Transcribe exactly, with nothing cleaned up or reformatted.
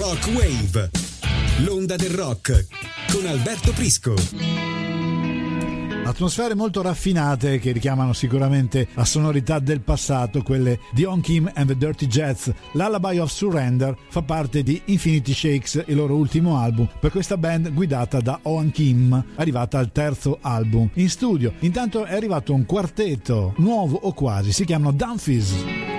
Rock Wave, l'onda del rock con Alberto Prisco. Atmosfere molto raffinate che richiamano sicuramente a sonorità del passato, quelle di On Kim and the Dirty Jets. Lullaby of Surrender fa parte di Infinity Shakes, il loro ultimo album, per questa band guidata da On Kim, arrivata al terzo album. In studio intanto è arrivato un quartetto nuovo o quasi, si chiamano Dumfries.